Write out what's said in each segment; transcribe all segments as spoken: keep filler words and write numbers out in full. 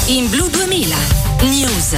In Blu duemila News.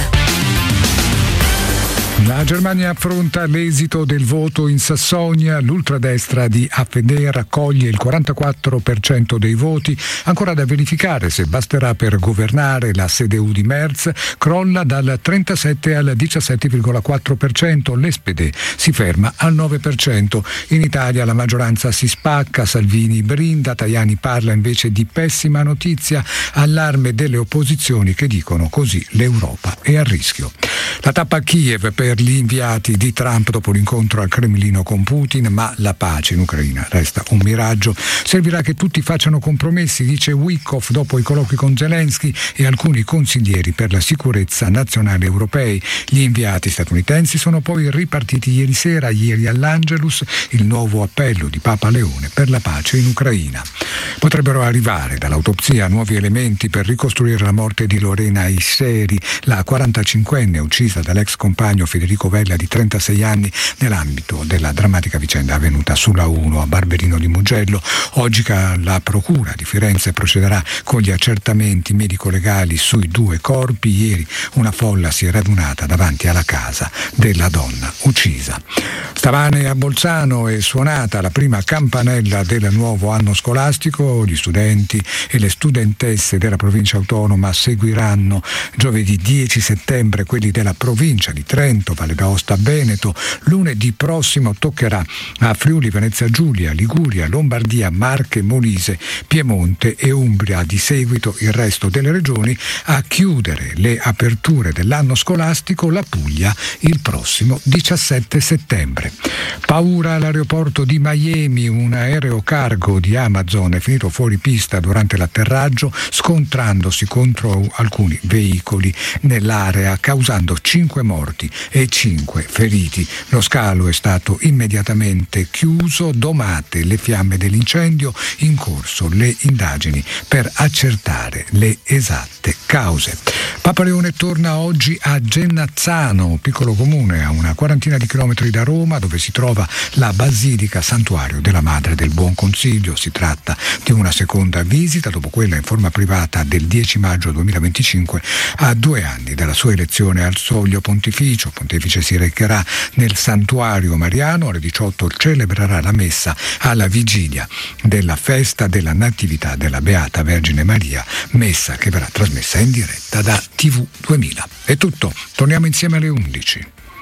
La Germania affronta l'esito del voto in Sassonia. L'ultradestra di A F D raccoglie il quarantaquattro per cento dei voti. Ancora da verificare se basterà per governare. La C D U di Merz crolla dal trentasette al diciassette virgola quattro per cento. L'S P D si ferma al nove per cento. In Italia la maggioranza si spacca. Salvini brinda, Tajani parla invece di pessima notizia. Allarme delle opposizioni che dicono così l'Europa è a rischio. La tappa a Kiev per gli inviati di Trump dopo l'incontro al Cremlino con Putin, ma la pace in Ucraina resta un miraggio. Servirà che tutti facciano compromessi, dice Witkoff dopo i colloqui con Zelensky e alcuni consiglieri per la sicurezza nazionale europei. Gli inviati statunitensi sono poi ripartiti ieri sera, ieri all'Angelus, il nuovo appello di Papa Leone per la pace in Ucraina. Potrebbero arrivare dall'autopsia nuovi elementi per ricostruire la morte di Lorena Isseri, la quarantacinquenne uccisa dall'ex compagno Federico Vella di trentasei anni nell'ambito della drammatica vicenda avvenuta sulla uno a Barberino di Mugello. Oggi la Procura di Firenze procederà con gli accertamenti medico-legali sui due corpi. Ieri una folla si è radunata davanti alla casa della donna uccisa. Stamane a Bolzano è suonata la prima campanella del nuovo anno scolastico. Gli studenti e le studentesse della provincia autonoma seguiranno giovedì dieci settembre quelli della provincia di Trento, Valle d'Aosta, Veneto. Lunedì prossimo toccherà a Friuli, Venezia Giulia, Liguria, Lombardia, Marche, Molise, Piemonte e Umbria. Di seguito il resto delle regioni. A chiudere le aperture dell'anno scolastico la Puglia il prossimo diciassette settembre. Paura all'aeroporto di Miami. Un aereo cargo di Amazon è finito fuori pista durante l'atterraggio scontrandosi contro alcuni veicoli nell'area, causando cinque morti e cinque feriti. Lo scalo è stato immediatamente chiuso, domate le fiamme dell'incendio, in corso le indagini per accertare le esatte cause. Papa Leone torna oggi a Genazzano, piccolo comune a una quarantina di chilometri da Roma, dove si trova la Basilica Santuario della Madre del Buon Consiglio. Si tratta di una seconda visita dopo quella in forma privata del dieci maggio duemilaventicinque, a due anni dalla sua elezione al soglio pontificio. Il pontefice si recherà nel santuario mariano, alle diciotto celebrerà la messa alla vigilia della festa della Natività della Beata Vergine Maria, messa che verrà trasmessa in diretta da T V duemila. È tutto, torniamo insieme alle undici.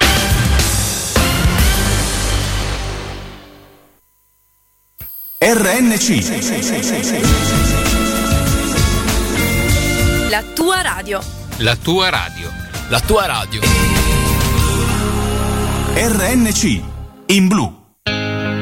R N C, la tua radio. La tua radio. La tua radio. R N C in blu.